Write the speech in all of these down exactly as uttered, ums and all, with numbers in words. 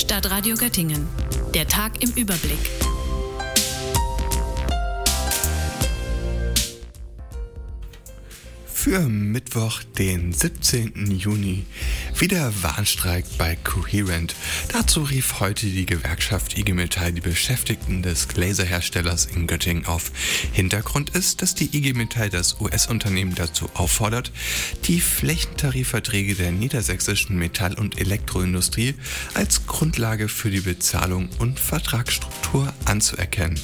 Stadtradio Göttingen. Der Tag im Überblick. Für Mittwoch, den siebzehnten Juni. Wieder Warnstreik bei Coherent. Dazu rief heute die Gewerkschaft I G Metall die Beschäftigten des Laserherstellers in Göttingen auf. Hintergrund ist, dass die I G Metall das U S-Unternehmen dazu auffordert, die Flächentarifverträge der niedersächsischen Metall- und Elektroindustrie als Grundlage für die Bezahlung und Vertragsstruktur anzuerkennen.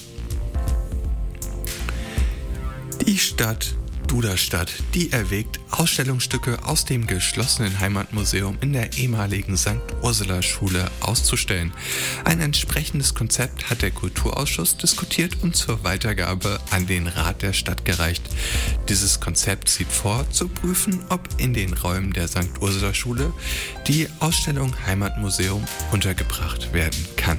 Die Stadt Duderstadt, die erwägt, Ausstellungsstücke aus dem geschlossenen Heimatmuseum in der ehemaligen Sankt Ursula Schule auszustellen. Ein entsprechendes Konzept hat der Kulturausschuss diskutiert und zur Weitergabe an den Rat der Stadt gereicht. Dieses Konzept sieht vor, zu prüfen, ob in den Räumen der Sankt Ursula Schule die Ausstellung Heimatmuseum untergebracht werden kann.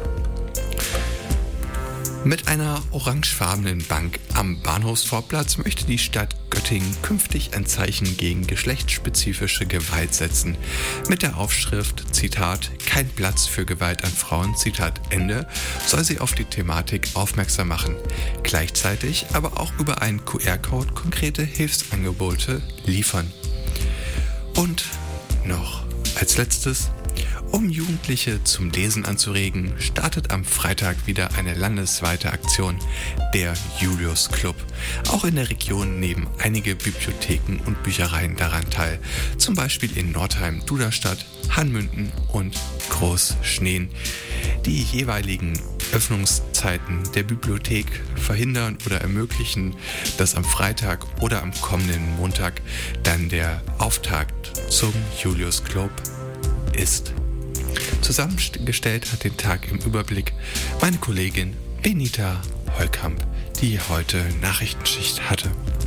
Mit einer orangefarbenen Bank am Bahnhofsvorplatz möchte die Stadt Göttingen künftig ein Zeichen gegen geschlechtsspezifische Gewalt setzen. Mit der Aufschrift, Zitat, kein Platz für Gewalt an Frauen, Zitat Ende, soll sie auf die Thematik aufmerksam machen. Gleichzeitig aber auch über einen Q R-Code konkrete Hilfsangebote liefern. Und noch als letztes: Um Jugendliche zum Lesen anzuregen, startet am Freitag wieder eine landesweite Aktion, der Julius Club. Auch in der Region nehmen einige Bibliotheken und Büchereien daran teil, zum Beispiel in Nordheim, Duderstadt, Hanmünden und Großschneen. Die jeweiligen Öffnungszeiten der Bibliothek verhindern oder ermöglichen, dass am Freitag oder am kommenden Montag dann der Auftakt zum Julius Club ist. Zusammengestellt hat den Tag im Überblick meine Kollegin Benita Heukamp, die heute Nachrichtenschicht hatte.